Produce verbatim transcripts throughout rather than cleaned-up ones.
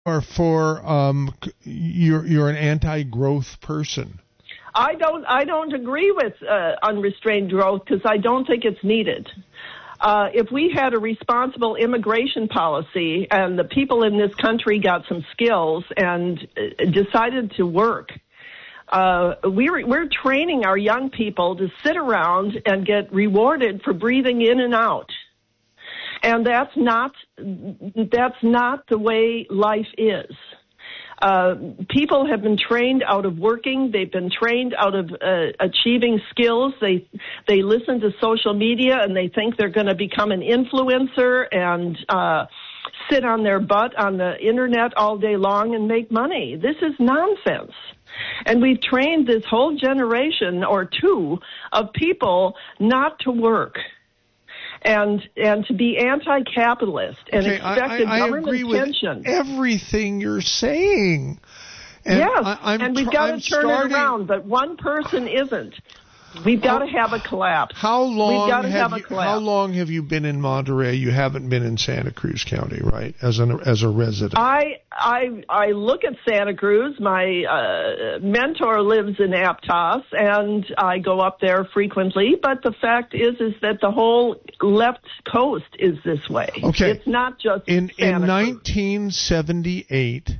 Or for um, you're you're an anti-growth person. I don't I don't agree with uh, unrestrained growth because I don't think it's needed. Uh, if we had a responsible immigration policy and the people in this country got some skills and uh, decided to work, uh, we're, we're training our young people to sit around and get rewarded for breathing in and out. And that's not, that's not the way life is. Uh, people have been trained out of working. They've been trained out of uh, achieving skills. They they listen to social media and they think they're going to become an influencer and uh, sit on their butt on the internet all day long and make money. This is nonsense. And we've trained this whole generation or two of people not to work. And and to be anti-capitalist and okay, expect I, I, a I government agree pension. With everything you're saying. And yes, I, I'm and we've tr- got to I'm turn starting... it around, but one person isn't. We've got to have a collapse. How long We've got to have, have you, a collapse. How long have you been in Monterey? You haven't been in Santa Cruz County, right? As an as a resident. I I I look at Santa Cruz. My uh, mentor lives in Aptos, and I go up there frequently. But the fact is, is that the whole left coast is this way. Okay, it's not just in Santa in Cruz. nineteen seventy-eight.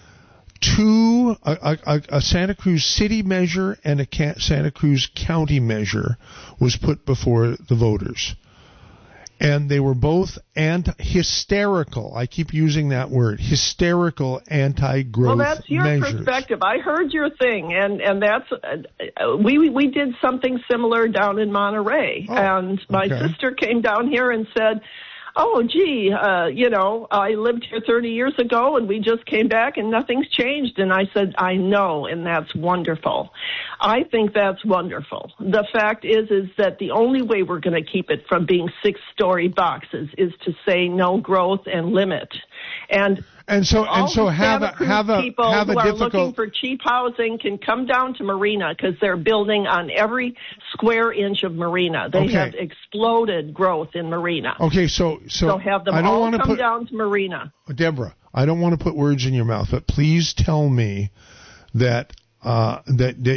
Two, a, a, a Santa Cruz city measure and a Santa Cruz county measure was put before the voters. And they were both anti, hysterical, I keep using that word, hysterical anti-growth measures. Well, that's your measures. perspective. I heard your thing, and, and that's, uh, we we did something similar down in Monterey. Oh, and my okay. sister came down here and said, oh, gee, uh, you know, I lived here thirty years ago and we just came back and nothing's changed. And I said, I know, and that's wonderful. I think that's wonderful. The fact is, is that the only way we're going to keep it from being six-story boxes is to say no growth and limit. And And so, all and so, the have a Santa Cruz have a people have who a are difficult. looking for cheap housing can come down to Marina because they're building on every square inch of Marina. They Okay. have exploded growth in Marina. Okay, so so, So have them I don't all want to come put down to Marina. Deborah. I don't want to put words in your mouth, but please tell me that uh, that that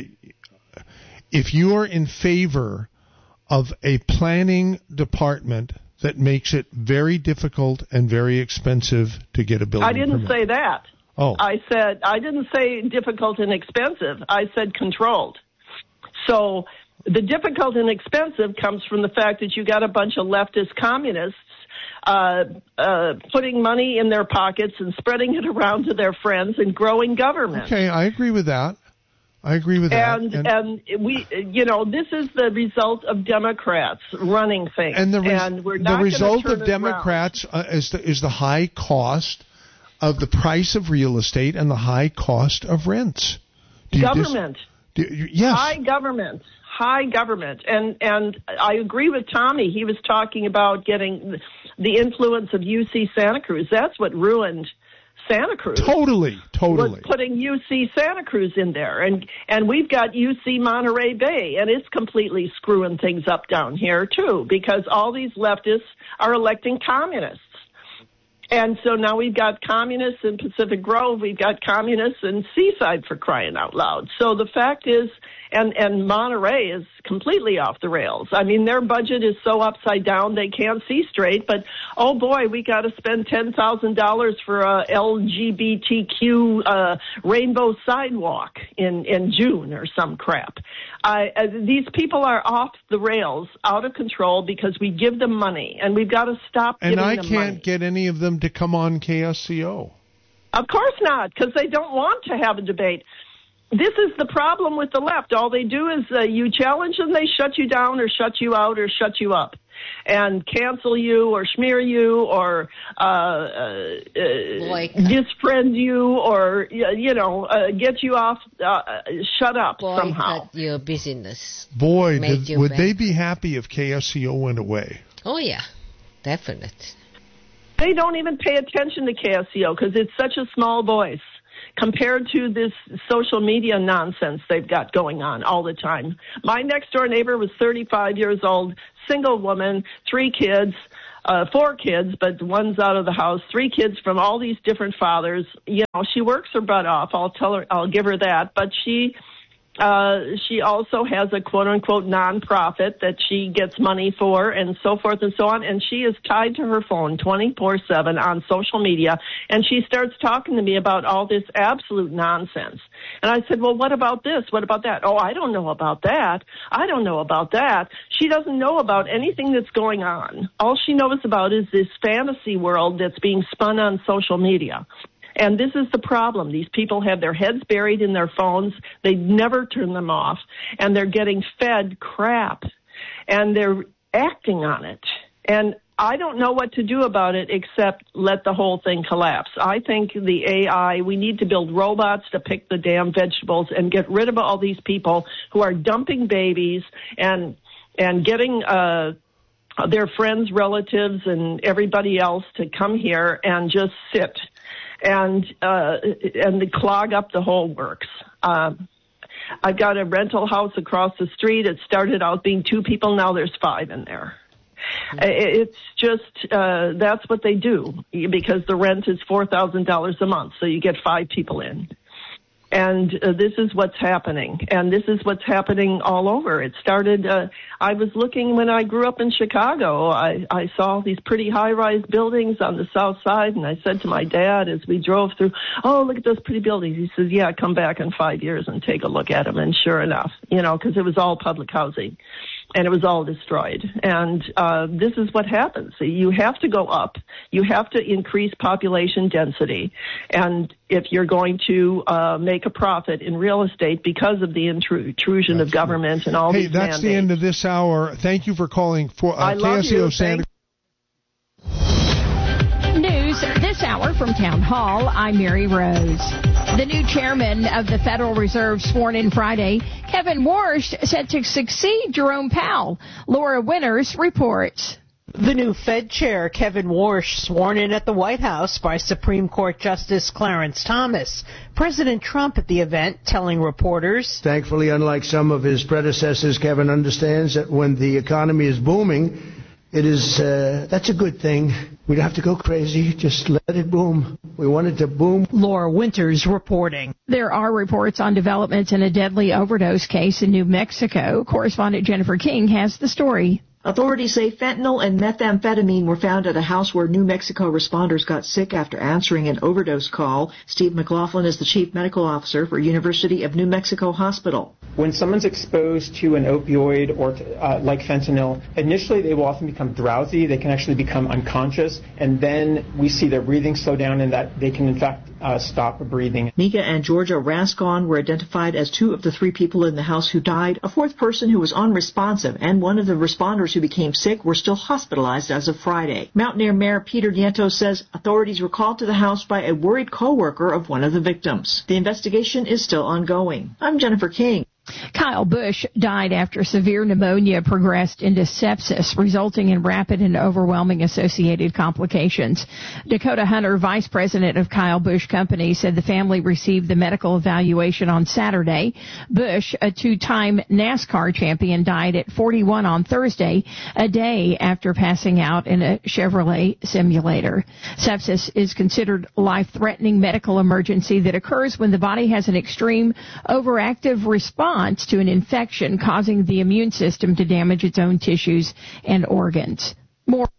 if you are in favor of a planning department that makes it very difficult and very expensive to get a building I didn't permit. say that. Oh. I said, I didn't say difficult and expensive. I said controlled. So the difficult and expensive comes from the fact that you got a bunch of leftist communists uh, uh, putting money in their pockets and spreading it around to their friends and growing government. Okay, I agree with that. I agree with that. And, and and we, you know, this is the result of Democrats running things. And the, res- and we're the not result turn of it Democrats uh, is the is the high cost of the price of real estate and the high cost of rents. Do you government. Dis- do you, yes. High government. High government. And and I agree with Tommy. He was talking about getting the influence of U C Santa Cruz. That's what ruined Santa Cruz. Totally, totally. Was putting U C Santa Cruz in there. And and we've got U C Monterey Bay, and it's completely screwing things up down here, too, because all these leftists are electing communists. And so now we've got communists in Pacific Grove. We've got communists in Seaside, for crying out loud. So the fact is, and, and Monterey is completely off the rails. I mean, their budget is so upside down they can't see straight. But, oh, boy, we got to spend ten thousand dollars for a L G B T Q uh, rainbow sidewalk in, in June or some crap. I, uh, these people are off the rails, out of control, because we give them money, and we've got to stop and giving I them can't money. get any of them to come on K S C O. Of course not, because they don't want to have a debate. This is the problem with the left. All they do is uh, you challenge them, they shut you down or shut you out or shut you up and cancel you or smear you or uh, uh, like, disfriend you or, you know, uh, get you off, uh, shut up boycott somehow. your business. Boy, Make did, you would bad. they be happy if K S C O went away? Oh, yeah, definite. They don't even pay attention to K S C O because it's such a small voice compared to this social media nonsense they've got going on all the time. My next door neighbor was thirty-five years old, single woman, three kids, uh, four kids, but one's out of the house, three kids from all these different fathers. You know, she works her butt off. I'll tell her, I'll give her that. But she, uh, she also has a quote unquote nonprofit that she gets money for and so forth and so on. And she is tied to her phone twenty-four seven on social media. And she starts talking to me about all this absolute nonsense. And I said, well, what about this? What about that? Oh, I don't know about that. I don't know about that. She doesn't know about anything that's going on. All she knows about is this fantasy world that's being spun on social media. And this is the problem. These people have their heads buried in their phones. They never turn them off. And they're getting fed crap. And they're acting on it. And I don't know what to do about it except let the whole thing collapse. I think the A I, we need to build robots to pick the damn vegetables and get rid of all these people who are dumping babies and and getting uh their friends, relatives, and everybody else to come here and just sit and uh and to clog up the whole works. Um, I've got a rental house across the street. It started out being two people. Now there's five in there. It's just, uh, that's what they do because the rent is four thousand dollars a month. So you get five people in. And uh, this is what's happening. And this is what's happening all over. It started, uh, I was looking when I grew up in Chicago. I, I saw these pretty high-rise buildings on the south side. And I said to my dad as we drove through, oh, look at those pretty buildings. He says, yeah, come back in five years and take a look at them. And sure enough, you know, because it was all public housing. And it was all destroyed. And uh, this is what happens. You have to go up. You have to increase population density. And if you're going to uh, make a profit in real estate because of the intrusion that's of government true. and all hey, these Hey, that's mandates. the end of this hour. Thank you for calling for uh, I love K S E O you. Santa. News this hour from Town Hall. I'm Mary Rose. The new chairman of the Federal Reserve sworn in Friday, Kevin Warsh, set to succeed Jerome Powell. Laura Winters reports. The new Fed chair, Kevin Warsh, sworn in at the White House by Supreme Court Justice Clarence Thomas. President Trump at the event telling reporters, thankfully, unlike some of his predecessors, Kevin understands that when the economy is booming, it is, uh, that's a good thing. We don't have to go crazy. Just let it boom. We want it to boom. Laura Winters reporting. There are reports on developments in a deadly overdose case in New Mexico. Correspondent Jennifer King has the story. Authorities say fentanyl and methamphetamine were found at a house where New Mexico responders got sick after answering an overdose call. Steve McLaughlin is the chief medical officer for University of New Mexico Hospital. When someone's exposed to an opioid or uh, like fentanyl, initially they will often become drowsy. They can actually become unconscious, and then we see their breathing slow down and that they can in fact uh, stop breathing. Mika and Georgia Rascon were identified as two of the three people in the house who died. A fourth person who was unresponsive and one of the responders who became sick were still hospitalized as of Friday. Mountaineer Mayor Peter Nieto says authorities were called to the house by a worried co-worker of one of the victims. The investigation is still ongoing. I'm Jennifer King. Kyle Busch died after severe pneumonia progressed into sepsis, resulting in rapid and overwhelming associated complications. Dakota Hunter, vice president of Kyle Busch Company, said the family received the medical evaluation on Saturday. Busch, a two-time NASCAR champion, died at forty-one on Thursday, a day after passing out in a Chevrolet simulator. Sepsis is considered a life-threatening medical emergency that occurs when the body has an extreme overactive response to an infection, causing the immune system to damage its own tissues and organs. More.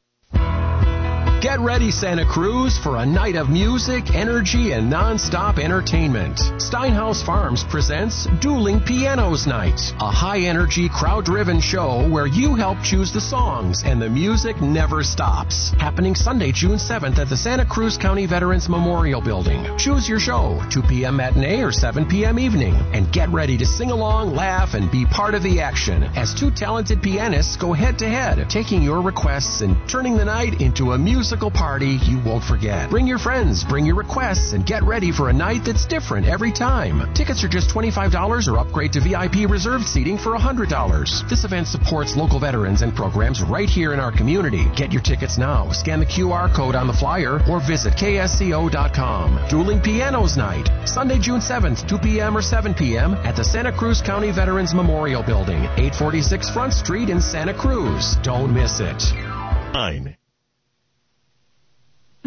Get ready, Santa Cruz, for a night of music, energy, and non-stop entertainment. Steinhaus Farms presents Dueling Pianos Night, a high-energy, crowd-driven show where you help choose the songs and the music never stops. Happening Sunday, June seventh at the Santa Cruz County Veterans Memorial Building. Choose your show, two p.m. matinee or seven p.m. evening, and get ready to sing along, laugh, and be part of the action as two talented pianists go head-to-head, taking your requests and turning the night into a music Musical party you won't forget. Bring your friends, bring your requests, and get ready for a night that's different every time. Tickets are just twenty-five dollars or upgrade to V I P reserved seating for one hundred dollars. This event supports local veterans and programs right here in our community. Get your tickets now. Scan the Q R code on the flyer or visit K S C O dot com. Dueling Pianos Night, Sunday, June seventh, two p.m. or seven p.m. at the Santa Cruz County Veterans Memorial Building, eight forty-six Front Street in Santa Cruz. Don't miss it. Nine.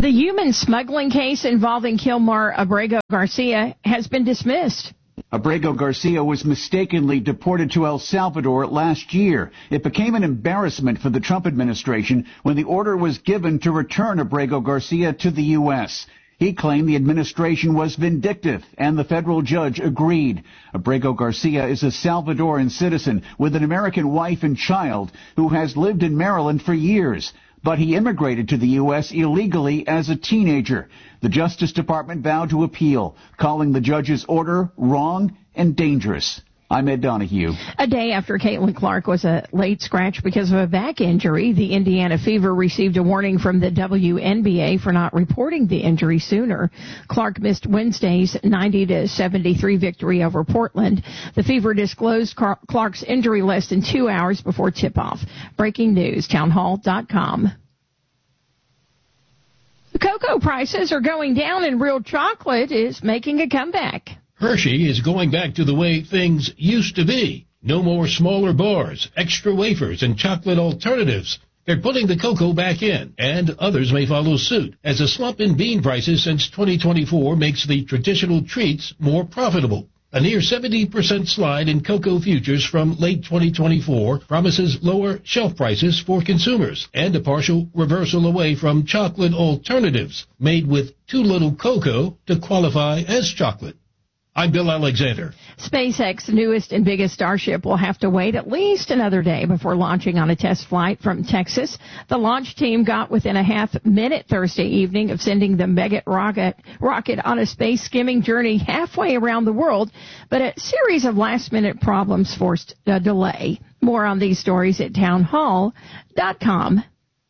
The human smuggling case involving Kilmar Abrego Garcia has been dismissed. Abrego Garcia was mistakenly deported to El Salvador last year. It became an embarrassment for the Trump administration when the order was given to return Abrego Garcia to the U S. He claimed the administration was vindictive, and the federal judge agreed. Abrego Garcia is a Salvadoran citizen with an American wife and child who has lived in Maryland for years. But he immigrated to the U S illegally as a teenager. The Justice Department vowed to appeal, calling the judge's order wrong and dangerous. I'm Ed Donahue. A day after Caitlin Clark was a late scratch because of a back injury, the Indiana Fever received a warning from the W N B A for not reporting the injury sooner. Clark missed Wednesday's ninety to seventy-three victory over Portland. The Fever disclosed Clark's injury less than two hours before tip-off. Breaking news, townhall dot com. The cocoa prices are going down and real chocolate is making a comeback. Hershey is going back to the way things used to be. No more smaller bars, extra wafers, and chocolate alternatives. They're putting the cocoa back in, and others may follow suit, as a slump in bean prices since twenty twenty-four makes the traditional treats more profitable. A near seventy percent slide in cocoa futures from late twenty twenty-four promises lower shelf prices for consumers, and a partial reversal away from chocolate alternatives made with too little cocoa to qualify as chocolate. I'm Bill Alexander. SpaceX's newest and biggest Starship will have to wait at least another day before launching on a test flight from Texas. The launch team got within a half minute Thursday evening of sending the Meggitt rocket, rocket on a space skimming journey halfway around the world, but a series of last-minute problems forced a delay. More on these stories at townhall dot com.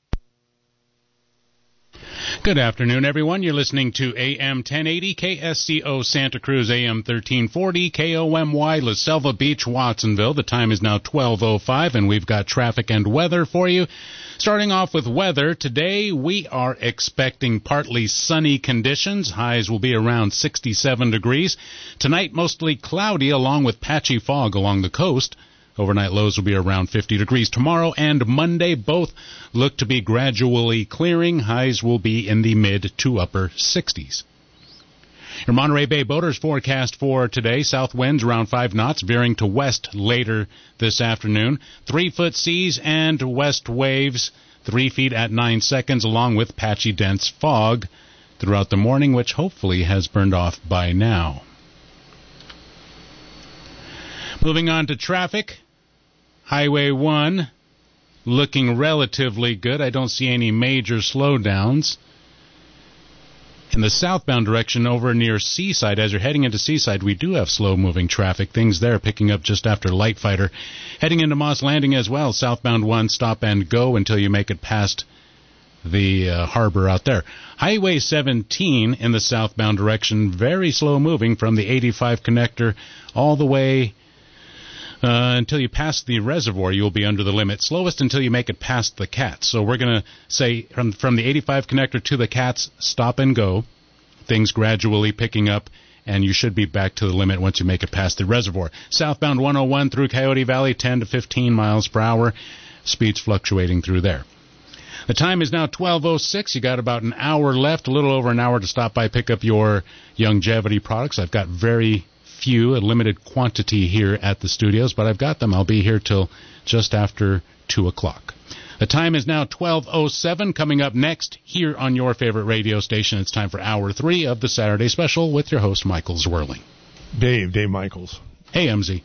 Good afternoon, everyone. You're listening to A M ten eighty, K S C O Santa Cruz, A M thirteen forty, K O M Y, La Selva Beach, Watsonville. The time is now twelve oh five, and we've got traffic and weather for you. Starting off with weather, today we are expecting partly sunny conditions. Highs will be around sixty-seven degrees. Tonight, mostly cloudy, along with patchy fog along the coast. Overnight lows will be around fifty degrees. Tomorrow and Monday both look to be gradually clearing. Highs will be in the mid to upper sixties. Your Monterey Bay boaters forecast for today, south winds around five knots, veering to west later this afternoon. Three-foot seas and west waves, three feet at nine seconds, along with patchy dense fog throughout the morning, which hopefully has burned off by now. Moving on to traffic, Highway one looking relatively good. I don't see any major slowdowns. In the southbound direction over near Seaside, as you're heading into Seaside, we do have slow-moving traffic. Things there picking up just after Light Fighter. Heading into Moss Landing as well, southbound one, stop and go until you make it past the uh, harbor out there. Highway seventeen in the southbound direction, very slow-moving from the eighty-five connector all the way Uh, until you pass the reservoir. You'll be under the limit. Slowest until you make it past the Cats. So we're going to say from from the eighty-five connector to the Cats, stop and go. Things gradually picking up, and you should be back to the limit once you make it past the reservoir. Southbound one oh one through Coyote Valley, ten to fifteen miles per hour. Speeds fluctuating through there. The time is now twelve oh six. You got about an hour left, a little over an hour to stop by, pick up your Longevity products. I've got very few, a limited quantity here at the studios, but I've got them. I'll be here till just after two o'clock. The time is now twelve oh seven. Coming up next here on your favorite radio station, it's time for hour three of the Saturday Special with your host, Michael Zwirling. Dave, Dave Michaels. Hey, M Z.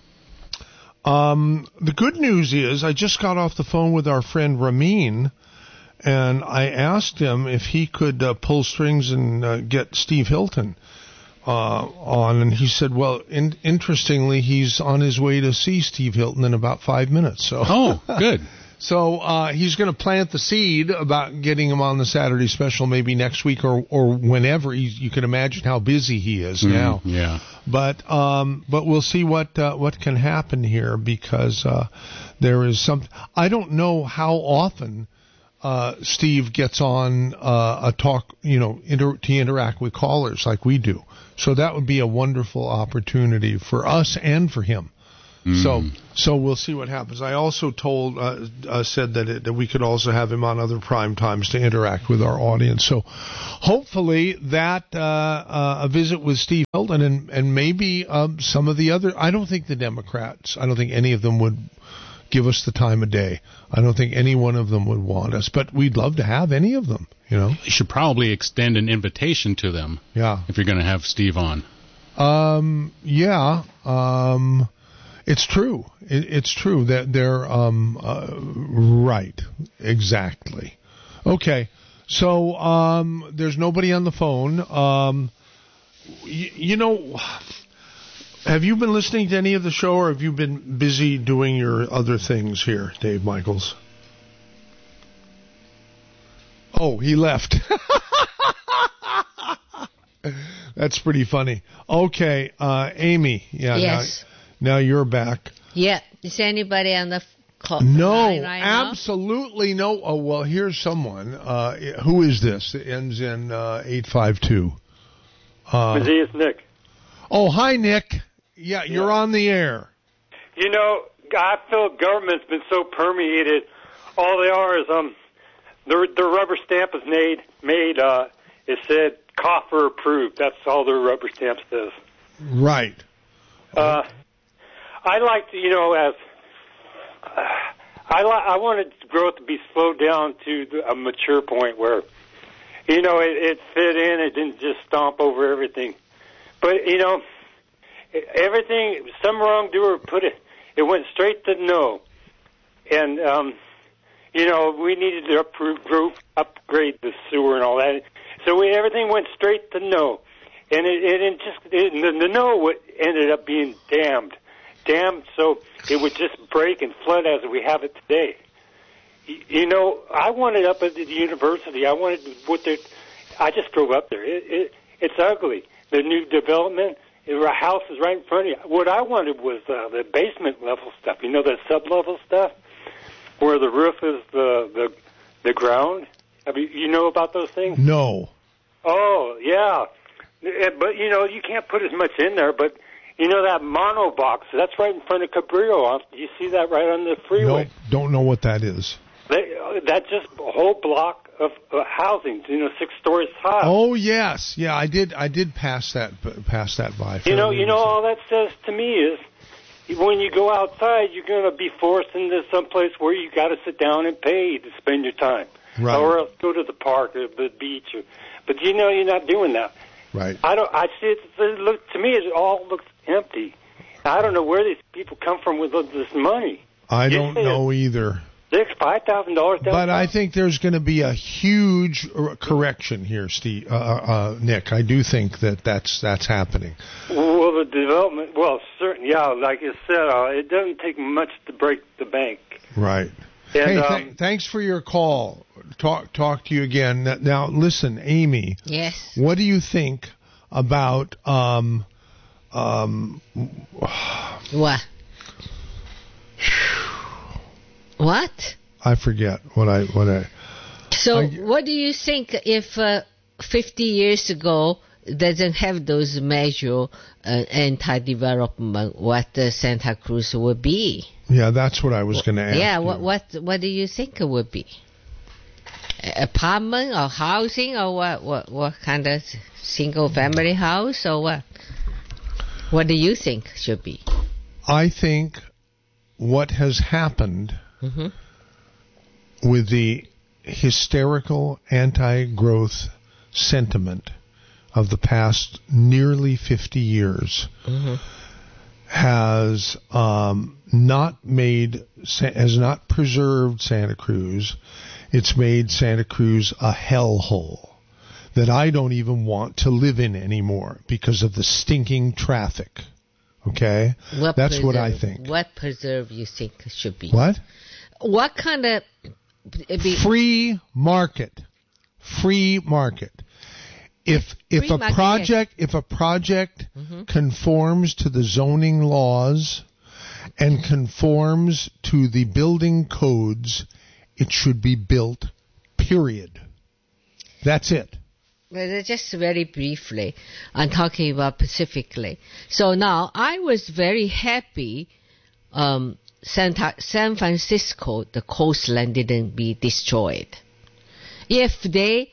Um, the good news is I just got off the phone with our friend Ramin, and I asked him if he could uh, pull strings and uh, get Steve Hilton Uh, on, and he said, well, in, interestingly, he's on his way to see Steve Hilton in about five minutes. So, oh, good. So uh, he's going to plant the seed about getting him on the Saturday Special maybe next week or, or whenever. He's, you can imagine how busy he is mm, now. Yeah. But um, but we'll see what uh, what can happen here, because uh, there is some. I don't know how often uh, Steve gets on uh, a talk, you know, inter- to interact with callers like we do. So that would be a wonderful opportunity for us and for him Mm. So, so we'll see what happens. I also told, uh, uh, said that it, that we could also have him on other prime times to interact with our audience. So, hopefully, that uh, uh, a visit with Steve Hilton and and maybe um, some of the other. I don't think the Democrats. I don't think any of them would give us the time of day. I don't think any one of them would want us, but we'd love to have any of them. You know, you should probably extend an invitation to them. Yeah, if you're going to have Steve on. Um. Yeah. Um. It's true. It, it's true that they're um uh, right. Exactly. Okay. So um, there's nobody on the phone. Um, y- you know, have you been listening to any of the show, or have you been busy doing your other things here, Dave Michaels? Oh, he left. That's pretty funny. Okay, uh, Amy. Yeah. Yes. Now, now you're back. Yeah. Is anybody on the call? No, right absolutely no. Oh, well, here's someone. Uh, who is this? It ends in uh, eight five two. Uh, It's Nick. Oh, hi, Nick. Yeah, you're on the air. You know, I feel government's been so permeated. All they are is um, the the rubber stamp is made made. Uh, it said coffer approved. That's all their rubber stamp says. Right. Uh, I like to, you know, as uh, I li- I wanted growth to be slowed down to the, a mature point where, you know, it, it fit in. It didn't just stomp over everything. But you know, everything some wrongdoer put it. It went straight to no, and um, you know, we needed to upgrade, upgrade the sewer and all that. So we, everything went straight to no, and it, it, it just it, the, the no ended up being damned. Damn, so it would just break and flood as we have it today. You, you know, I wanted up at the university. I wanted what they. I just drove up there. It, it, it's ugly. The new development. Our house is right in front of you. What I wanted was uh, the basement level stuff. You know, the sub-level stuff where the roof is the the, the ground. Have you, you know about those things? No. Oh yeah, but you know you can't put as much in there, but. You know that mono box? That's right in front of Cabrillo. You see that right on the freeway? Nope, don't know what that is. They, uh, that's just a whole block of uh, housing. You know, six stories high. Oh yes, yeah, I did. I did pass that pass that by. You know, you know, all that says to me is, when you go outside, you're going to be forced into some place where you got to sit down and pay to spend your time, right. Or else go to the park or the beach. Or, but you know, you're not doing that. Right. I don't. I see it. It look to me, it all looks empty. I don't know where these people come from with this money. I don't know either. Six, five thousand dollars. But I think there's going to be a huge correction here, Steve, uh, uh, Nick. I do think that that's that's happening. Well, the development. Well, certainly, yeah. Like you said, uh, it doesn't take much to break the bank. Right. And, hey, um, th- thanks for your call. Talk talk to you again. Now, listen, Amy. Yes. What do you think about um um what? What? I forget what I what I. So, I, what do you think if uh, fifty years ago doesn't have those measure uh, anti-development? What uh, Santa Cruz would be? Yeah, that's what I was going to ask. Yeah, you. what what what do you think it would be? Apartment or housing or what? What what kind of single family house or what? What do you think should be? I think what has happened mm-hmm. with the hysterical anti-growth sentiment of the past nearly fifty years mm-hmm. has um, not made has not preserved Santa Cruz. It's made Santa Cruz a hellhole that I don't even want to live in anymore because of the stinking traffic. Okay? What That's preserve, what I think. What preserve you think should be? What? What kind of... Be, Free market. Free market. If if Free a market, project if a project mm-hmm. conforms to the zoning laws and conforms to the building codes, it should be built, period. That's it. Well, just very briefly, I'm talking about specifically. So now, I was very happy um, Santa, San Francisco, the coastline didn't be destroyed. If they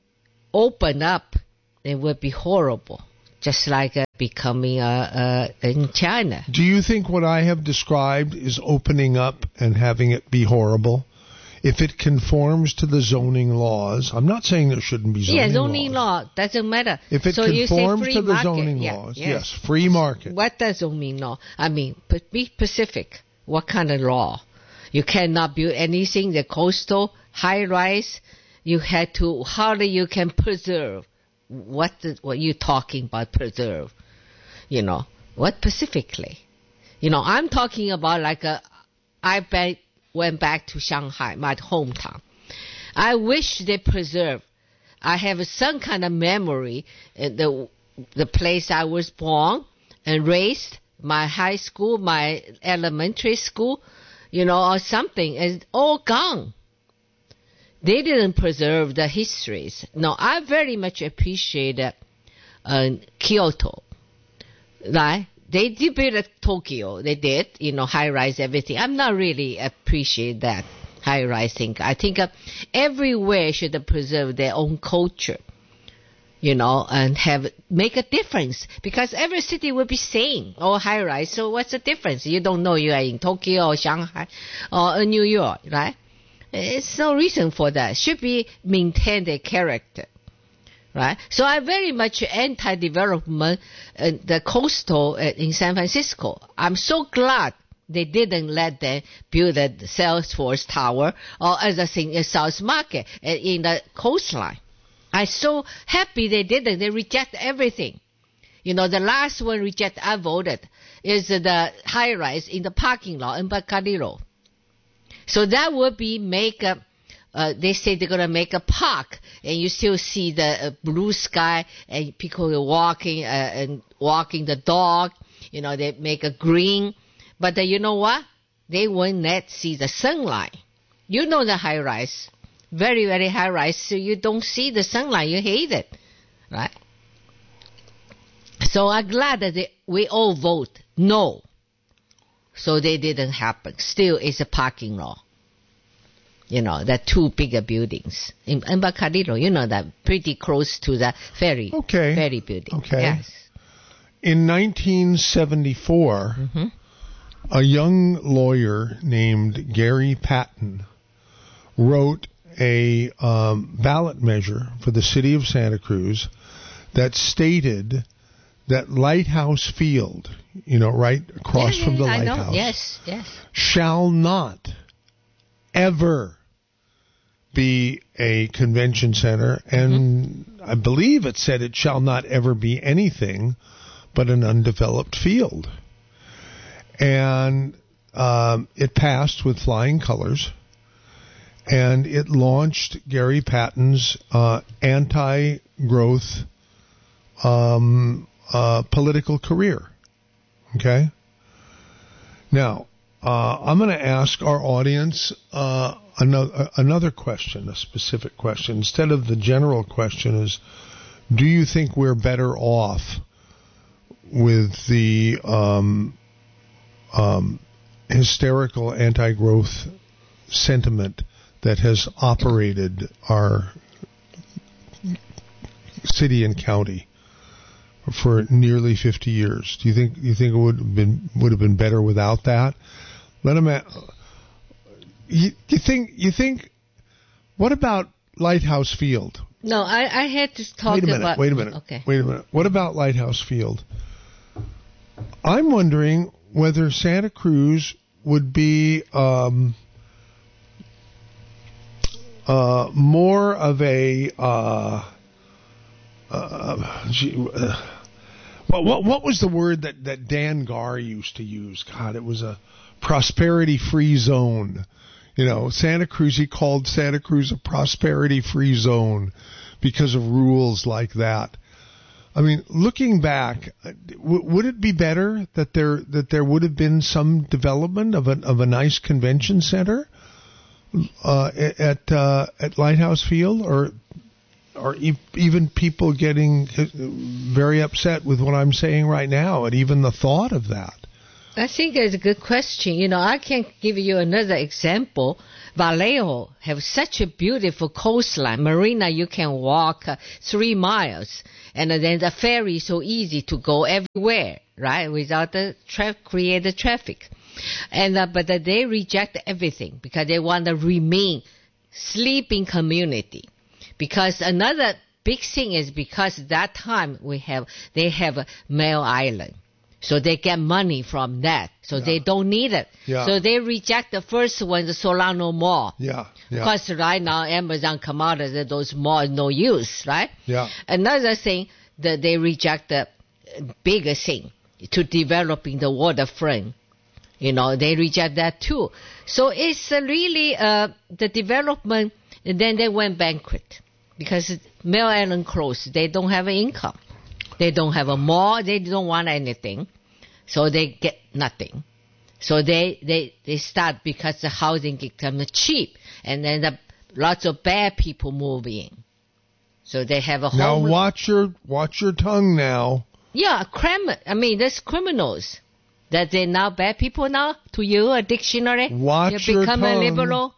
open up, it would be horrible, just like uh, becoming uh, uh, in China. Do you think what I have described is opening up and having it be horrible? If it conforms to the zoning laws, I'm not saying there shouldn't be zoning laws. Yeah, zoning law doesn't matter. If it so conforms you say free to the market. zoning yeah, laws, yes. yes, free market. What does zoning law? I mean, be specific. What kind of law? You cannot build anything, the coastal, high-rise. You had to, hardly you can preserve. What the, what you talking about preserve? You know, what specifically? You know, I'm talking about like a, I bet, went back to Shanghai, my hometown. I wish they preserve. I have some kind of memory, uh, the the place I was born and raised, my high school, my elementary school, you know, or something. It's all gone. They didn't preserve the histories. No, I very much appreciate uh, uh, Kyoto, right? They did build at Tokyo. They did, you know, high-rise, everything. I'm not really appreciate that high-rise thing. I think uh, everywhere should preserve their own culture, you know, and have make a difference. Because every city will be same, all high-rise. So what's the difference? You don't know you are in Tokyo or Shanghai or New York, right? It's no reason for that. Should be maintain their character. Right, so I'm very much anti-development uh, the coastal uh, in San Francisco. I'm so glad they didn't let them build a Salesforce Tower or other thing in South Market uh, in the coastline. I'm so happy they didn't. They reject everything. You know, the last one reject I voted is uh, the high-rise in the parking lot in Embarcadero. So that would be make a Uh, they say they're going to make a park, and you still see the uh, blue sky, and people are walking uh, and walking the dog. You know, they make a green. But uh, you know what? They won't let see the sunlight. You know the high rise, very, very high rise, so you don't see the sunlight. You hate it, right? So I'm glad that they, we all vote no. So they didn't happen. Still, it's a parking lot. You know, the two bigger buildings in Embarcadero, you know, that pretty close to the ferry, okay. ferry building. Okay. Yes. In nineteen seventy-four, mm-hmm. a young lawyer named Gary Patton wrote a um, ballot measure for the city of Santa Cruz that stated that Lighthouse Field, you know, right across yeah, yeah, from the I lighthouse, know. Yes, yes. shall not ever be a convention center, and mm-hmm. I believe it said it shall not ever be anything but an undeveloped field. And um, it passed with flying colors, and it launched Gary Patton's uh, anti-growth um, uh, political career. Okay? Now, uh, I'm going to ask our audience uh, another, another question, a specific question. Instead of the general question is, do you think we're better off with the um, um, hysterical anti-growth sentiment that has operated our city and county for nearly fifty years? Do you think you think it would have been would have been better without that? Let them. At, you, you think you think? What about Lighthouse Field? No, I, I had to talk wait a minute, about. Wait a minute. Okay. Wait a minute. What about Lighthouse Field? I'm wondering whether Santa Cruz would be um, uh, more of a. Uh, uh, gee, uh, what, what what was the word that, that Dan Garr used to use? God, it was a prosperity-free zone. You know, Santa Cruz, he called Santa Cruz a prosperity-free zone because of rules like that. I mean, looking back, w- would it be better that there that there would have been some development of a of a nice convention center uh, at uh, at Lighthouse Field, or or e- even people getting very upset with what I'm saying right now, and even the thought of that? I think it's a good question. You know, I can give you another example. Vallejo have such a beautiful coastline. Marina, you can walk uh, three miles. And then the ferry is so easy to go everywhere, right, without the tra- create the traffic. And uh, But uh, they reject everything because they want to remain sleeping community. Because another big thing is because that time we have they have a Male Island. So they get money from that. So yeah. they don't need it. Yeah. So they reject the first one, the Solano Mall. Yeah. yeah. Because right now Amazon come out that those malls no use, right? Yeah. Another thing that they reject the bigger thing to developing the waterfront. You know, they reject that too. So it's uh, really uh, the development, and then they went bankrupt because Male Island closed. They don't have an income. They don't have a mall. They don't want anything. So they get nothing. So they, they, they start because the housing becomes cheap. And then the, lots of bad people move in. So they have a whole... Now watch your, watch your tongue now. Yeah, crime. I mean, there's criminals. That they're now bad people now to you, a dictionary. Watch you your become tongue. a liberal.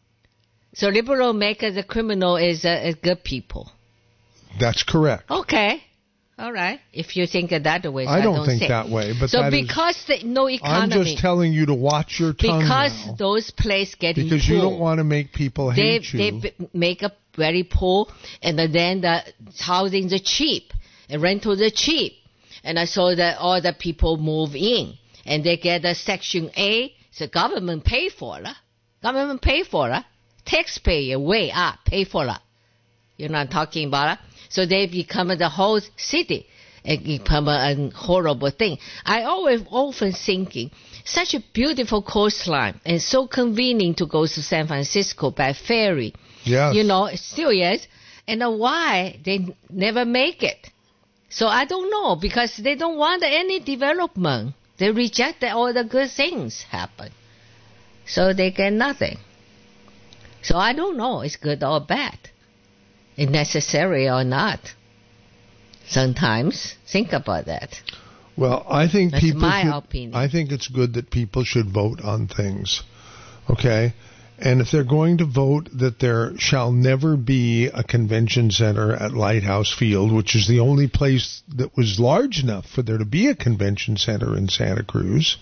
So liberal make the criminal is uh, is good people. That's correct. Okay. All right. If you think it that way, so I don't, I don't think say. that way. But so that because is, the, no economy. I'm just telling you to watch your tongue Because now, those places getting because poor. you don't want to make people they, hate you. They b- make a very poor, and then the housing is cheap, and rentals are cheap, and so that all the people move in, and they get a Section A. So government pay for it. Government pay for it. Taxpayer way up pay for it. You know what I'm talking about? So they become the whole city. It become a horrible thing. I always often thinking, such a beautiful coastline and so convenient to go to San Francisco by ferry. Yes. You know, still yes. And why they never make it? So I don't know, because they don't want any development. They reject that all the good things happen. So they get nothing. So I don't know it's good or bad. It's necessary or not. Sometimes think about that. Well, I think That's people my should, opinion. I think it's good that people should vote on things. Okay? And if they're going to vote that there shall never be a convention center at Lighthouse Field, which is the only place that was large enough for there to be a convention center in Santa Cruz,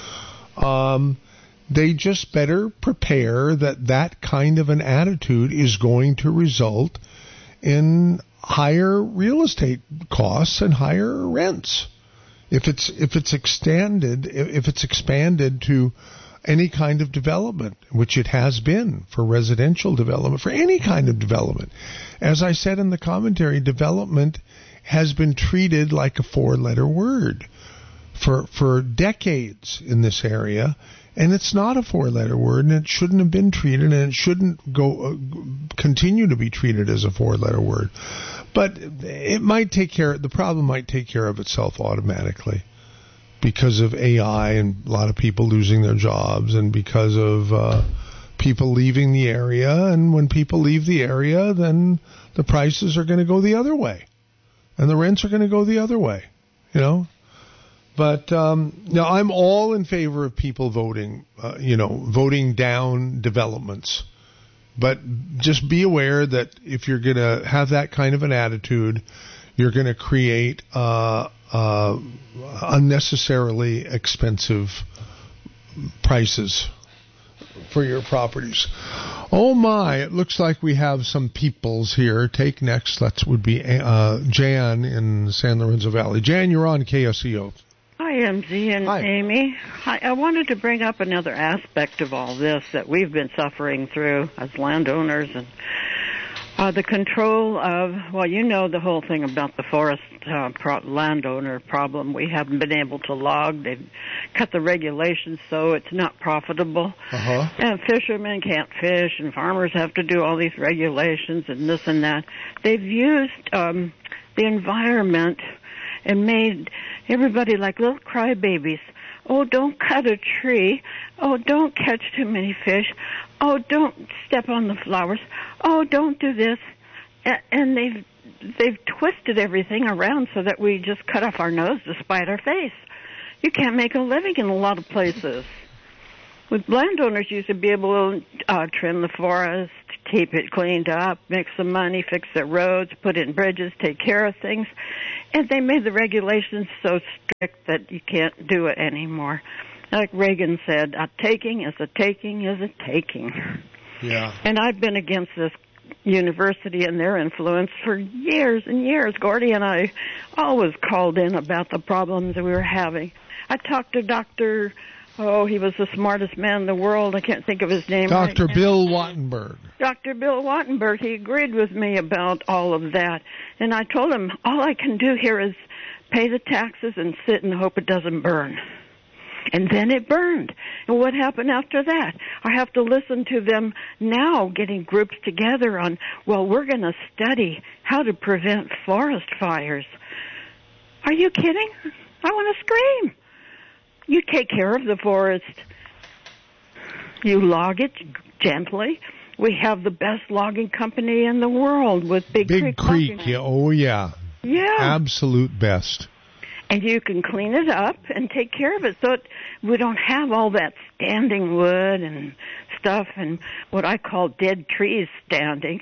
um, they just better prepare that that kind of an attitude is going to result in higher real estate costs and higher rents. If it's if it's extended, if it's expanded to any kind of development, which it has been for residential development, for any kind of development. As I said in the commentary, development has been treated like a four-letter word for for decades in this area, and it's not a four-letter word, and it shouldn't have been treated, and it shouldn't go uh, continue to be treated as a four-letter word. But it might take care. The problem might take care of itself automatically, because of A I and a lot of people losing their jobs, and because of uh, people leaving the area. And when people leave the area, then the prices are going to go the other way, and the rents are going to go the other way. You know. But um, now I'm all in favor of people voting, uh, you know, voting down developments. But just be aware that if you're going to have that kind of an attitude, you're going to create uh, uh, unnecessarily expensive prices for your properties. Oh my, it looks like we have some peoples here. Take next, that would be uh, Jan in San Lorenzo Valley. Jan, you're on K S E O. Hi, M Z and Hi. Amy. Hi, I wanted to bring up another aspect of all this that we've been suffering through as landowners, and uh, the control of, well, you know the whole thing about the forest uh, pro- landowner problem. We haven't been able to log. They've cut the regulations so it's not profitable. Uh-huh. And fishermen can't fish, and farmers have to do all these regulations and this and that. They've used um, the environment and made everybody like little crybabies. Oh, don't cut a tree. Oh, don't catch too many fish. Oh, don't step on the flowers. Oh, don't do this. And they've they've twisted everything around so that we just cut off our nose to spite our face. You can't make a living in a lot of places. With landowners used to be able to uh, trim the forest, keep it cleaned up, make some money, fix their roads, put in bridges, take care of things. And they made the regulations so strict that you can't do it anymore. Like Reagan said, a taking is a taking is a taking. Yeah. And I've been against this university and their influence for years and years. Gordy and I always called in about the problems that we were having. I talked to Doctor Oh, he was the smartest man in the world. I can't think of his name. Doctor Right Bill Wattenberg. Doctor Bill Wattenberg. He agreed with me about all of that. And I told him, all I can do here is pay the taxes and sit and hope it doesn't burn. And then it burned. And what happened after that? I have to listen to them now getting groups together on, well, we're going to study how to prevent forest fires. Are you kidding? I want to scream. You take care of the forest. You log it gently. We have the best logging company in the world with Big, Big Creek. Creek, Logging. yeah. Oh, yeah. Yeah. Absolute best. And you can clean it up and take care of it so it, we don't have all that standing wood and stuff and what I call dead trees standing.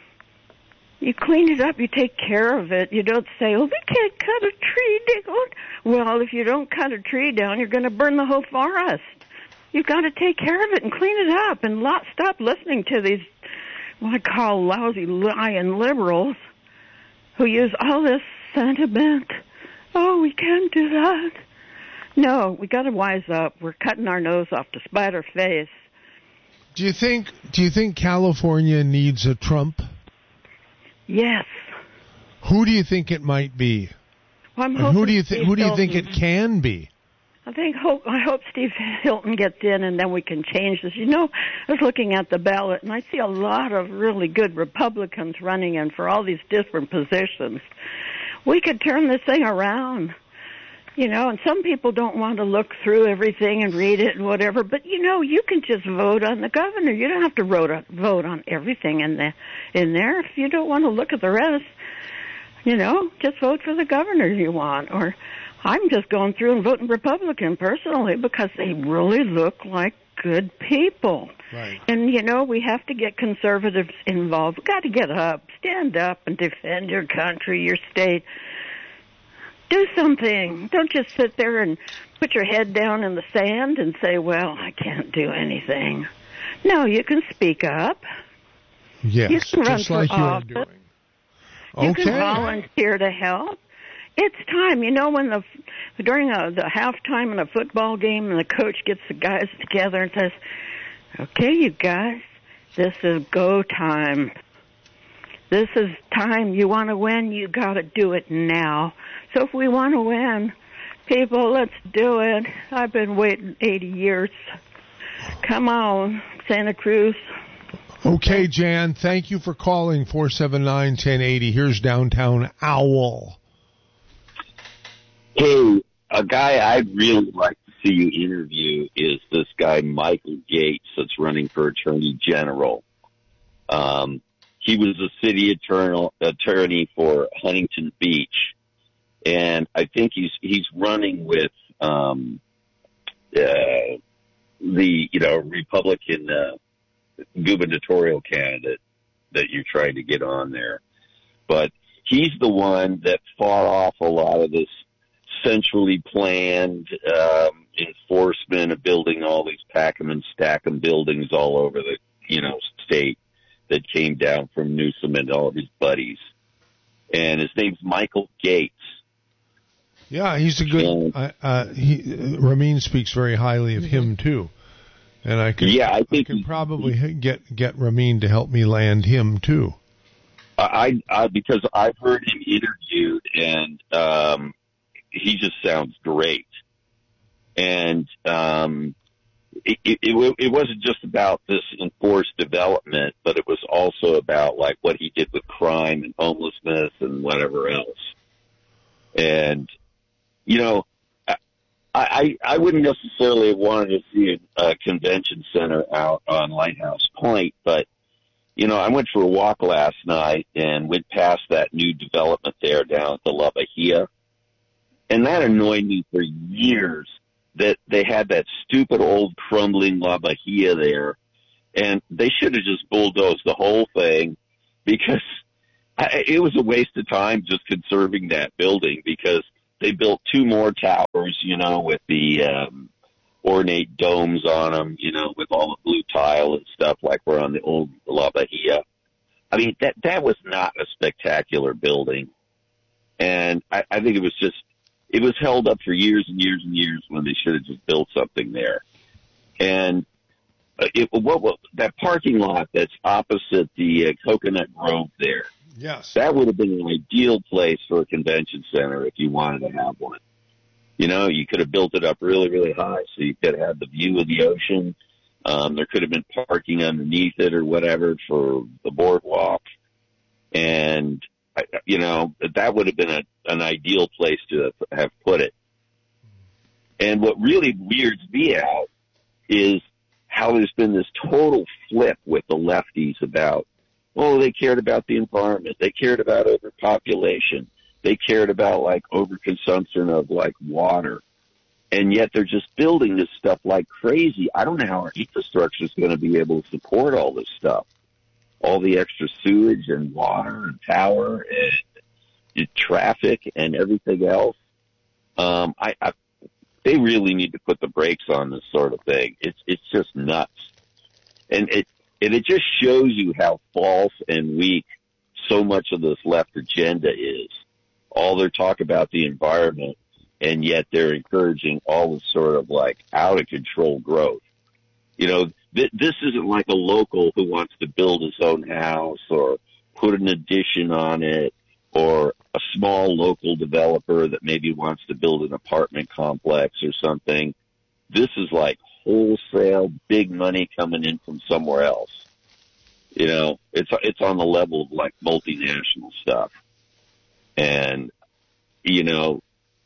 You clean it up, you take care of it. You don't say, oh, we can't cut a tree down. Well, if you don't cut a tree down, you're going to burn the whole forest. You've got to take care of it and clean it up and lot, stop listening to these, what I call lousy lying liberals who use all this sentiment. Oh, we can't do that. No, we got to wise up. We're cutting our nose off to spite our face. Do you think, do you think California needs a Trump? Yes. Who do you think it might be? Well, I'm and who do you Steve think? Who do you think Hilton. it can be? I think hope I hope Steve Hilton gets in, and then we can change this. You know, I was looking at the ballot, and I see a lot of really good Republicans running in for all these different positions. We could turn this thing around. You know, and some people don't want to look through everything and read it and whatever, but, you know, you can just vote on the governor. You don't have to vote on, vote on everything in, the, in there. If you don't want to look at the rest, you know, just vote for the governor you want. Or I'm just going through and voting Republican personally because they really look like good people. Right. And, you know, we have to get conservatives involved. We've got to get up, stand up and defend your country, your state. Do something. Don't just sit there and put your head down in the sand and say, well, I can't do anything. No, you can speak up. Yes, you can run just for like office. you're doing. Okay. You can volunteer to help. It's time. You know, when the during a, the halftime in a football game and the coach gets the guys together and says, okay, you guys, this is go time. This is time. You want to win, you got to do it now. So if we want to win, people, let's do it. I've been waiting eighty years. Come on, Santa Cruz. Okay, Jan, thank you for calling four seven nine, one zero eight zero. Here's Downtown Owl. Hey, a guy I'd really like to see you interview is this guy, Michael Gates, that's running for Attorney General. Um, he was a city attorney, attorney for Huntington Beach. And I think he's he's running with um, uh, the you know Republican uh, gubernatorial candidate that you're trying to get on there, but he's the one that fought off a lot of this centrally planned um, enforcement of building all these pack 'em and stack 'em buildings all over the you know state that came down from Newsom and all of his buddies. And his name's Michael Gates. Yeah, he's a good. Uh, uh, he, uh, Ramin speaks very highly of him too, and I can. Yeah, I think I can probably he, get get Ramin to help me land him too. I, I because I've heard him interviewed, and um, he just sounds great. And um, it, it, it, it wasn't just about this enforced development, but it was also about like what he did with crime and homelessness and whatever else. And you know, I, I I wouldn't necessarily have wanted to see a, a convention center out on Lighthouse Point, but, you know, I went for a walk last night and went past that new development there down at the La Bahia. And that annoyed me for years, that they had that stupid old crumbling La Bahia there. And they should have just bulldozed the whole thing, because I, it was a waste of time just conserving that building, because they built two more towers, you know, with the um, ornate domes on them, you know, with all the blue tile and stuff like we're on the old La Bahia. I mean, that that was not a spectacular building. And I, I think it was just, it was held up for years and years and years when they should have just built something there. And it, what, what that parking lot that's opposite the uh, Coconut Grove there, yes, that would have been an ideal place for a convention center if you wanted to have one. You know, you could have built it up really, really high so you could have the view of the ocean. Um, there could have been parking underneath it or whatever for the boardwalk. And, you know, that would have been a, an ideal place to have put it. And what really weirds me out is how there's been this total flip with the lefties about, oh, they cared about the environment. They cared about overpopulation. They cared about, like, overconsumption of, like, water. And yet they're just building this stuff like crazy. I don't know how our infrastructure is going to be able to support all this stuff. All the extra sewage and water and power and, and traffic and everything else. Um, I, I, they really need to put the brakes on this sort of thing. It's, it's just nuts. And it, and it just shows you how false and weak so much of this left agenda is. All their talk about the environment, and yet they're encouraging all this sort of like out of control growth. You know, th- this isn't like a local who wants to build his own house or put an addition on it, or a small local developer that maybe wants to build an apartment complex or something. This is like wholesale big money coming in from somewhere else. You know, it's, it's on the level of like multinational stuff. And, you know,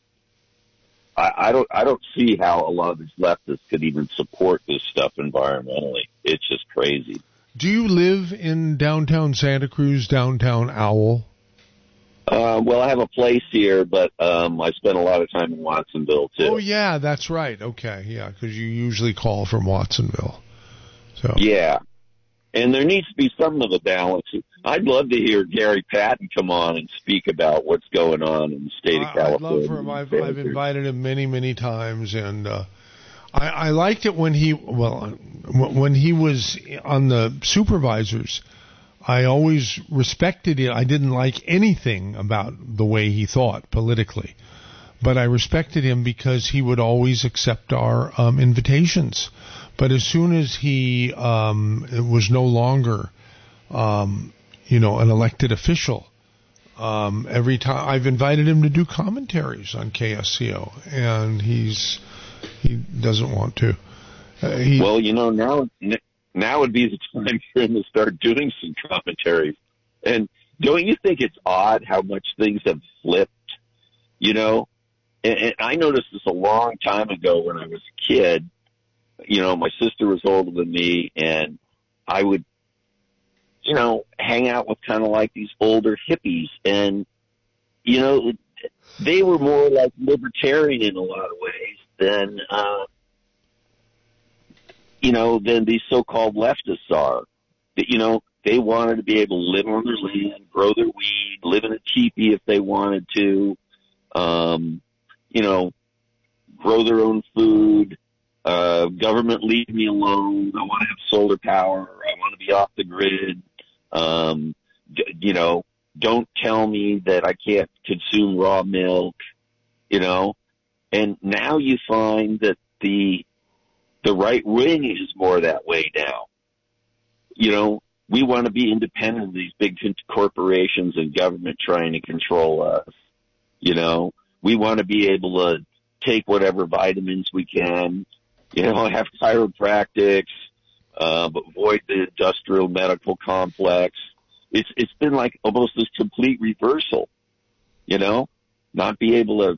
I, I don't, I don't see how a lot of these leftists could even support this stuff environmentally. It's just crazy. Do you live in downtown Santa Cruz, downtown Owl? Uh, well, I have a place here, but um, I spend a lot of time in Watsonville, too. Oh, yeah, that's right. Okay, yeah, because you usually call from Watsonville. So yeah, and there needs to be some of a balance. I'd love to hear Gary Patton come on and speak about what's going on in the state of I, California. I'd love for him. I've, I've invited him many, many times, and uh, I, I liked it when he, well, when he was on the supervisors. I always respected it. I didn't like anything about the way he thought politically, but I respected him because he would always accept our um, invitations. But as soon as he um, was no longer, um, you know, an elected official, um, every time I've invited him to do commentaries on K S C O, and he's he doesn't want to. Uh, he, well, you know, now now would be the time for him to start doing some commentaries. And don't you think it's odd how much things have flipped? You know, and, and I noticed this a long time ago when I was a kid. You know, my sister was older than me, and I would, you know, hang out with kind of like these older hippies. And, you know, they were more like libertarian in a lot of ways than, uh, you know, than these so-called leftists are. That, you know, they wanted to be able to live on their land, grow their weed, live in a teepee if they wanted to, um, you know, grow their own food. Uh, government, leave me alone. I want to have solar power. I want to be off the grid. Um, d- you know, don't tell me that I can't consume raw milk, you know. And now you find that the, the right wing is more that way now. You know, we want to be independent of these big corporations and government trying to control us. You know, we want to be able to take whatever vitamins we can. You know, have chiropractics, uh, but avoid the industrial medical complex. It's it's been like almost this complete reversal. You know, not be able to.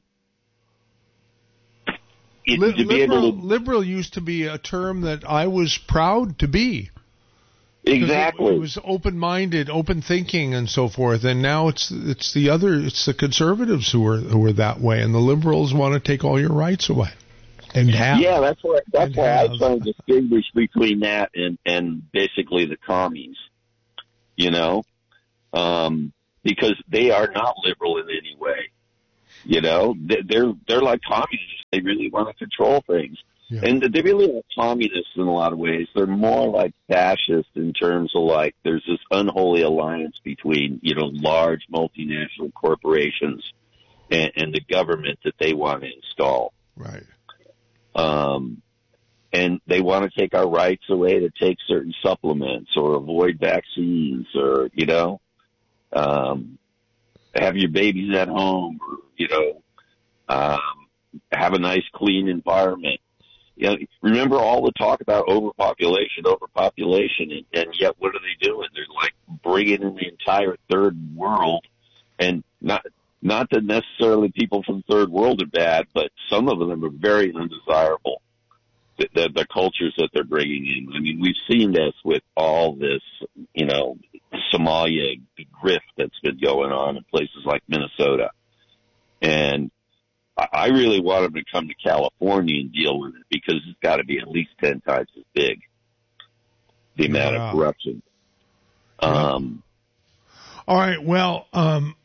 It, Li- to be liberal, able to. Liberal used to be a term that I was proud to be. Exactly. It, it was open-minded, open-thinking, and so forth. And now it's it's the other, it's the conservatives who are who are that way, and the liberals want to take all your rights away. And have. Yeah, that's why that's and why have. I try to distinguish between that and and basically the commies. You know, um, because they are not liberal in any way. You know, they're they're like communists. They really want to control things. Yeah. And they really are communists in a lot of ways. They're more like fascists in terms of like there's this unholy alliance between, you know, large multinational corporations and, and the government that they want to install. Right. Um, and they want to take our rights away to take certain supplements or avoid vaccines or, you know, um, have your babies at home or, you know, um, have a nice clean environment. You know, remember all the talk about overpopulation, overpopulation, and, and yet what are they doing? They're like bringing in the entire third world, and not not that necessarily people from the third world are bad, but some of them are very undesirable. The, the, the cultures that they're bringing in. I mean, we've seen this with all this, you know, Somalia grift that's been going on in places like Minnesota, and I really want them to come to California and deal with it because it's got to be at least ten times as big, the amount yeah. of corruption. Um, All right, well, um,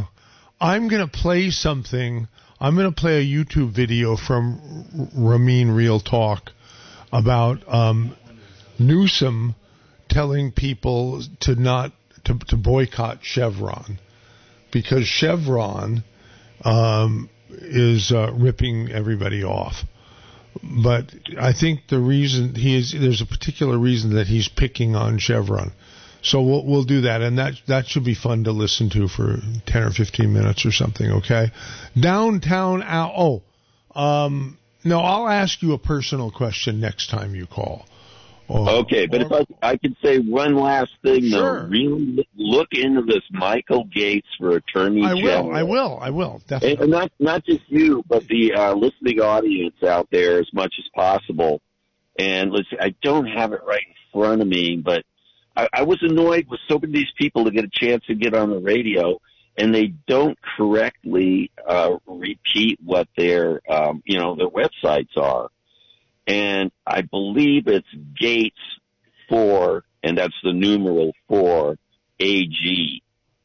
I'm going to play something. I'm going to play a YouTube video from Ramin Real Talk about um, Newsom telling people to not to, to boycott Chevron because Chevron um, is uh, ripping everybody off. But I think the reason he is there's a particular reason that he's picking on Chevron. So we'll we'll do that, and that that should be fun to listen to for ten or fifteen minutes or something. Okay, Downtown Al. Oh, um, no, I'll ask you a personal question next time you call. Or, okay, but or, if I I could say one last thing, sure. though, really look into this Michael Gates for Attorney I General. will, I will, I will, definitely. And not not just you, but the uh, listening audience out there as much as possible. And listen, I don't have it right in front of me, but I, I was annoyed with so many of these people to get a chance to get on the radio, and they don't correctly uh, repeat what their, um, you know, their websites are. And I believe it's Gates for, and that's the numeral for, A G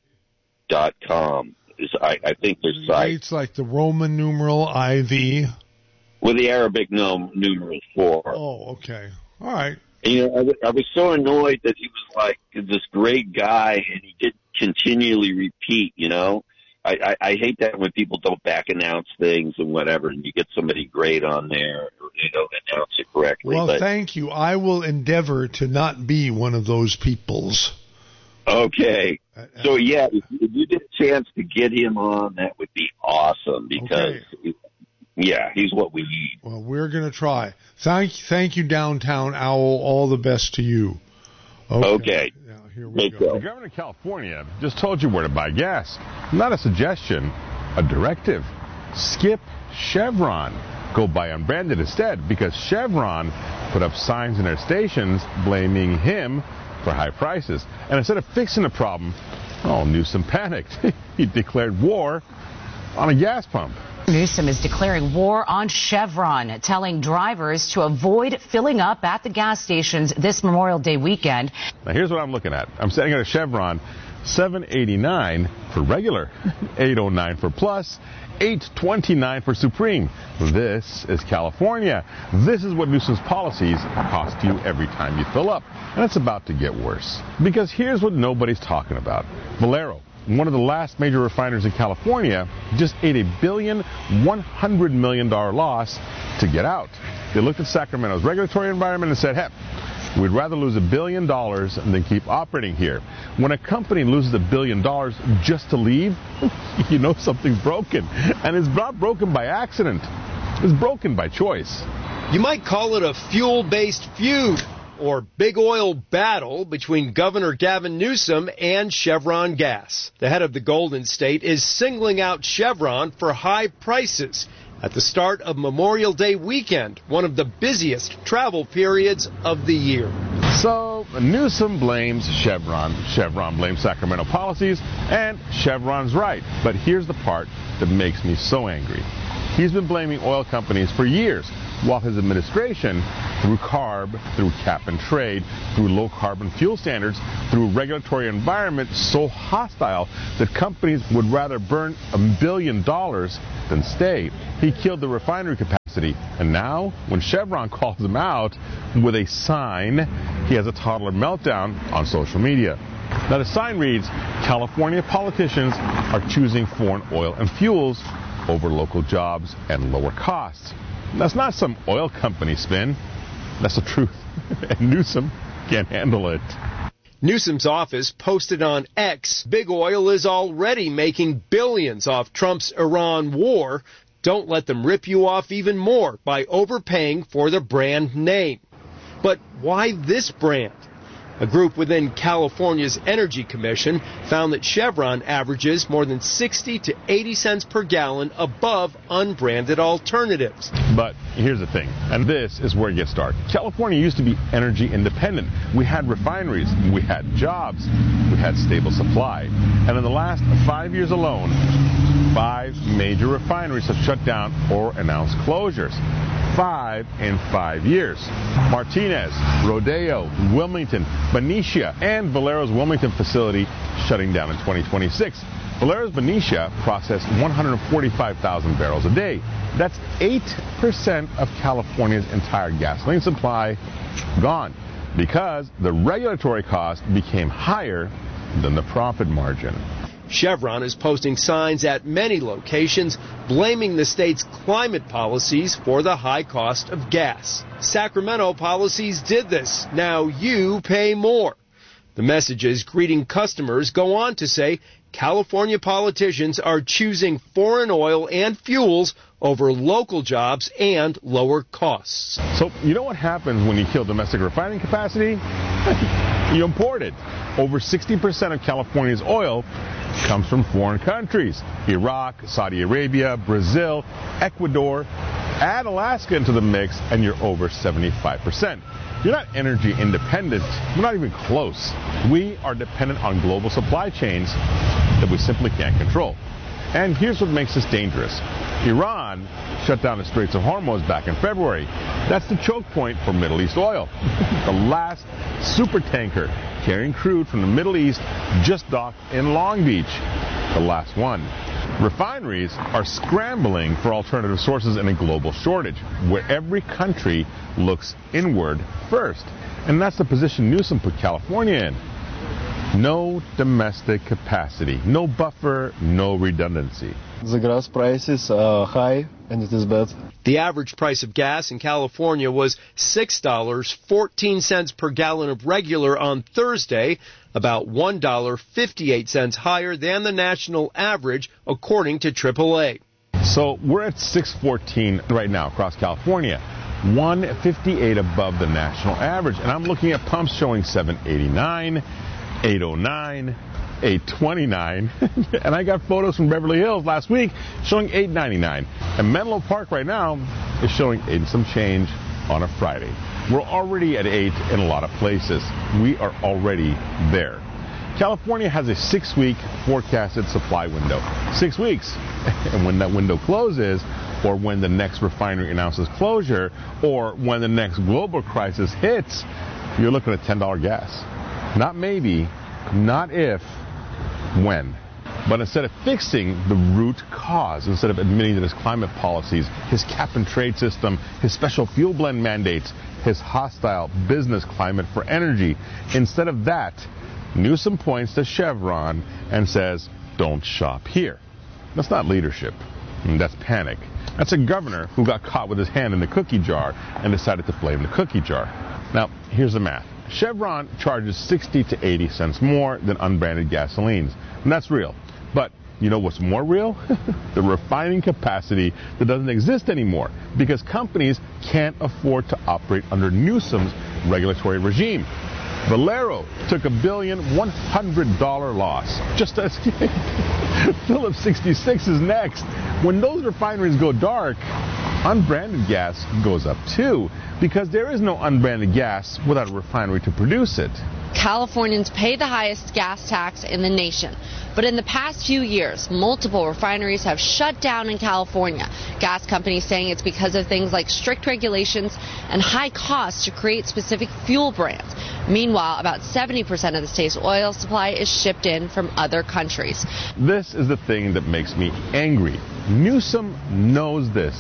dot com. Is I, I think their site. Gates like the Roman numeral I V? With the Arabic num- numeral four. Oh, okay. All right. And, you know, I, I was so annoyed that he was like this great guy, and he did continually repeat, you know. I, I, I hate that when people don't back announce things and whatever, and you get somebody great on there, you know, announce it correctly. Well, but, thank you. I will endeavor to not be one of those peoples. Okay. So, yeah, if, if you get a chance to get him on, that would be awesome because, okay. yeah, he's what we need. Well, we're going to try. Thank, thank you, Downtown Owl. All the best to you. Okay. okay. Now, here we go. The governor of California just told you where to buy gas. Not a suggestion, a directive. Skip Chevron. Go buy unbranded instead because Chevron put up signs in their stations blaming him for high prices. And instead of fixing the problem, oh, Newsom panicked. He declared war on a gas pump. Newsom is declaring war on Chevron, telling drivers to avoid filling up at the gas stations this Memorial Day weekend. Now here's what I'm looking at. I'm setting at a Chevron seven eighty-nine for regular, eight oh nine for plus, eight twenty-nine for Supreme. This is California. This is what Newsom's policies cost you every time you fill up. And it's about to get worse. Because here's what nobody's talking about. Valero, one of the last major refiners in California, just ate a billion, one hundred million dollars loss to get out. They looked at Sacramento's regulatory environment and said, heck, we'd rather lose a billion dollars than keep operating here. When a company loses a billion dollars just to leave, you know something's broken. And it's not broken by accident. It's broken by choice. You might call it a fuel-based feud or big oil battle between Governor Gavin Newsom and Chevron Gas. The head of the Golden State is singling out Chevron for high prices at the start of Memorial Day weekend, one of the busiest travel periods of the year. So Newsom blames Chevron, Chevron blames Sacramento policies, and Chevron's right. But here's the part that makes me so angry. He's been blaming oil companies for years, while his administration, through CARB, through cap and trade, through low carbon fuel standards, through regulatory environment so hostile that companies would rather burn a billion dollars than stay. He killed the refinery capacity. And now, when Chevron calls him out with a sign, he has a toddler meltdown on social media. Now the sign reads, California politicians are choosing foreign oil and fuels over local jobs and lower costs. That's not some oil company spin. That's the truth. And Newsom can't handle it. Newsom's office posted on X, Big Oil is already making billions off Trump's Iran war. Don't let them rip you off even more by overpaying for the brand name. But why this brand? A group within California's Energy Commission found that Chevron averages more than sixty to eighty cents per gallon above unbranded alternatives. But here's the thing, and this is where it gets dark. California used to be energy independent. We had refineries, we had jobs, we had stable supply. And in the last five years alone, five major refineries have shut down or announced closures. Five in five years. Martinez, Rodeo, Wilmington, Benicia, and Valero's Wilmington facility shutting down in twenty twenty-six. Valero's Benicia processed one hundred forty-five thousand barrels a day. That's eight percent of California's entire gasoline supply gone because the regulatory cost became higher than the profit margin. Chevron is posting signs at many locations blaming the state's climate policies for the high cost of gas. Sacramento policies did this. Now you pay more. The messages greeting customers go on to say California politicians are choosing foreign oil and fuels over local jobs and lower costs. So you know what happens when you kill domestic refining capacity? You import it. Over sixty percent of California's oil comes from foreign countries. Iraq, Saudi Arabia, Brazil, Ecuador. Add Alaska into the mix and you're over seventy-five percent. You're not energy independent. We're not even close. We are dependent on global supply chains that we simply can't control. And here's what makes this dangerous. Iran shut down the Straits of Hormuz back in February. That's the choke point for Middle East oil. The last super tanker carrying crude from the Middle East just docked in Long Beach. The last one. Refineries are scrambling for alternative sources in a global shortage, where every country looks inward first. And that's the position Newsom put California in. No domestic capacity, no buffer, no redundancy. The gas prices are high and it is bad. The average price of gas in California was six dollars and fourteen cents per gallon of regular on Thursday, about one dollar and fifty-eight cents higher than the national average, according to triple A. So we're at six fourteen right now across California, one fifty-eight above the national average. And I'm looking at pumps showing seven eighty-nine, eight oh nine, eight twenty-nine, and I got photos from Beverly Hills last week showing eight ninety-nine. And Menlo Park right now is showing eight and some change on a Friday. We're already at eight in a lot of places. We are already there. California has a six-week forecasted supply window. Six weeks. And when that window closes, or when the next refinery announces closure, or when the next global crisis hits, you're looking at ten dollars gas. Not maybe, not if, when. But instead of fixing the root cause, instead of admitting that his climate policies, his cap and trade system, his special fuel blend mandates, his hostile business climate for energy, instead of that, Newsom points to Chevron and says, don't shop here. That's not leadership. That's panic. That's a governor who got caught with his hand in the cookie jar and decided to blame the cookie jar. Now, here's the math. Chevron charges sixty to eighty cents more than unbranded gasolines. And that's real. But you know what's more real? The refining capacity that doesn't exist anymore because companies can't afford to operate under Newsom's regulatory regime. Valero took a billion one hundred dollar loss. Just as Phillips sixty-six is next. When those refineries go dark, unbranded gas goes up too, because there is no unbranded gas without a refinery to produce it. Californians pay the highest gas tax in the nation. But in the past few years, multiple refineries have shut down in California. Gas companies saying it's because of things like strict regulations and high costs to create specific fuel brands. Meanwhile, about seventy percent of the state's oil supply is shipped in from other countries. This is the thing that makes me angry. Newsom knows this.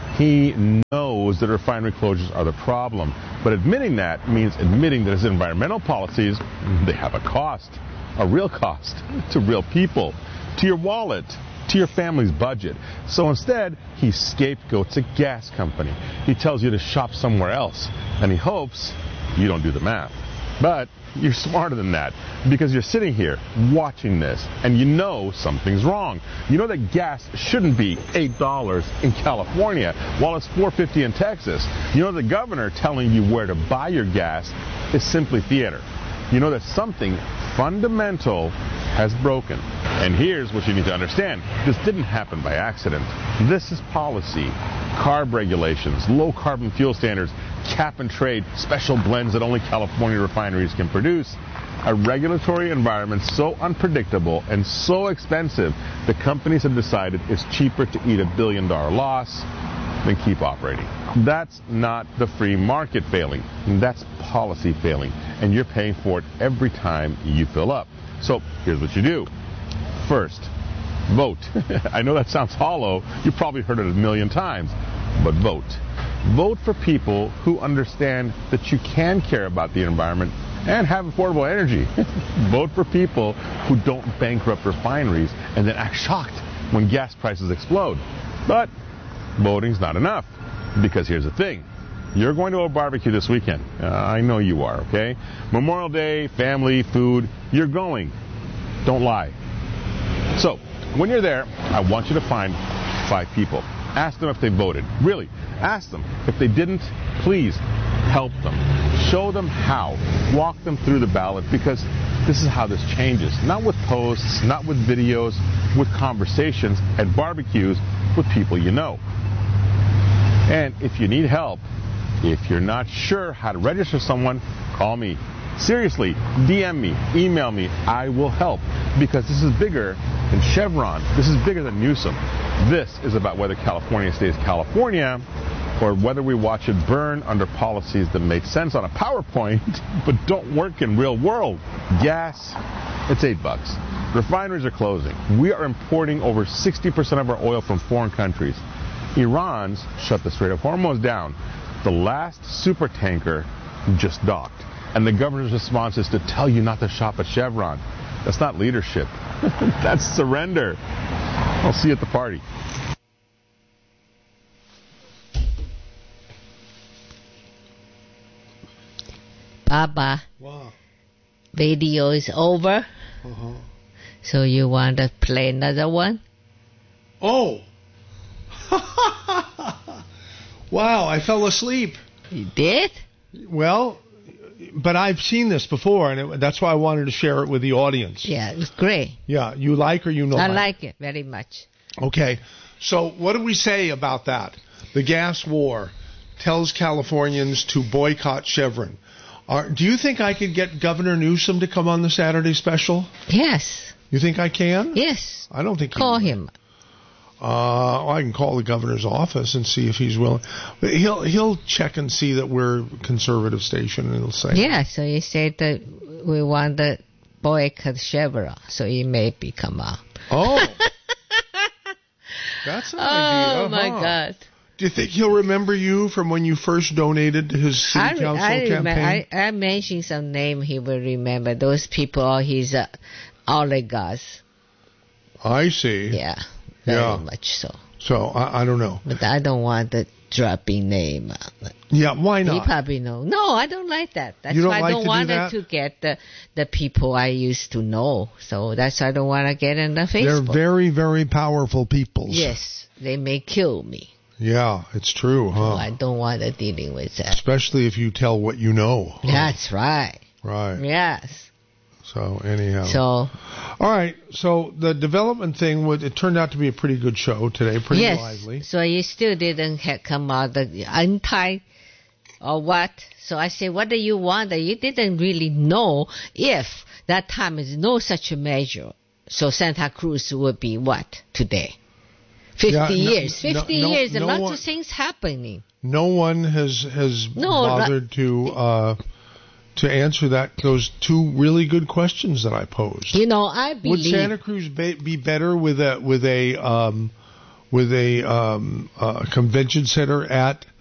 He knows that refinery closures are the problem. But admitting that means admitting that his environmental policies, they have a cost, a real cost to real people, to your wallet, to your family's budget. So instead, he scapegoats a gas company. He tells you to shop somewhere else, and he hopes you don't do the math. But you're smarter than that, because you're sitting here watching this and you know something's wrong. You know that gas shouldn't be eight dollars in California while it's four fifty in Texas. You know the governor telling you where to buy your gas is simply theater. You know that something fundamental has broken. And here's what you need to understand. This didn't happen by accident. This is policy, carb regulations, low carbon fuel standards, cap and trade, special blends that only California refineries can produce. A regulatory environment so unpredictable and so expensive, the companies have decided it's cheaper to eat a billion dollar loss than keep operating. That's not the free market failing. That's policy failing. And you're paying for it every time you fill up. So here's what you do. First, vote. I know that sounds hollow. You've probably heard it a million times. But vote. Vote for people who understand that you can care about the environment and have affordable energy. Vote for people who don't bankrupt refineries and then act shocked when gas prices explode. But voting's not enough, because here's the thing. You're going to a barbecue this weekend. Uh, I know you are, okay? Memorial Day, family, food, you're going. Don't lie. So, when you're there, I want you to find five people. Ask them if they voted. Really, ask them. If they didn't, please help them. Show them how. Walk them through the ballot, because this is how this changes. Not with posts, not with videos, with conversations at barbecues with people you know. And if you need help, if you're not sure how to register someone, call me. Seriously, D M me, email me. I will help, because this is bigger than Chevron. This is bigger than Newsom. This is about whether California stays California or whether we watch it burn under policies that make sense on a PowerPoint but don't work in real world. Gas, it's eight bucks. Refineries are closing. We are importing over sixty percent of our oil from foreign countries. Iran's shut the Strait of Hormuz down. The last super tanker just docked. And the governor's response is to tell you not to shop at Chevron. That's not leadership. That's surrender. I'll see you at the party. Baba, wow. Video is over. Uh-huh. So you want to play another one? Oh. Wow, I fell asleep. You did? Well, but I've seen this before, and it, that's why I wanted to share it with the audience. Yeah, it was great. Yeah, you like or you don't I like? like it very much. Okay, so what do we say about that? The gas war tells Californians to boycott Chevron. Are, do you think I could get Governor Newsom to come on the Saturday special? Yes. You think I can? Yes. I don't think Call he him. Uh, I can call the governor's office and see if he's willing. But he'll he'll check and see that we're a conservative station, and he'll say. Yeah, so he said that we want to boycott Chevron, so he may come out. Oh. That's an oh, idea. Oh, my huh? God. Do you think he'll remember you from when you first donated to his city I, council I campaign? I, I mentioned some name he will remember. Those people are his uh, oligarchs. I see. Yeah, very yeah. much so. So, I, I don't know. But I don't want the dropping name. Yeah, why not? You probably know. No, I don't like that. That's you don't why like I don't to want do it to get the, the people I used to know. So that's why I don't want to get in the Facebook. They're very, very powerful people. Yes, they may kill me. Yeah, it's true, huh? So I don't want to dealing with that. Especially if you tell what you know. Huh? That's right. Right. Yes. So anyhow. So. All right. So the development thing would it turned out to be a pretty good show today. Pretty yes, lively. So it still didn't have come out the anti or what. So I say, what do you want? You didn't really know if that time is no such a measure. So Santa Cruz would be what today? Fifty yeah, no, years. Fifty no, years. No, and lots one, of things happening. No one has has no, bothered not, to. Uh, To answer that, those two really good questions that I posed. You know, I believe would Santa Cruz be, be better with a with a um, with a um, uh, convention center at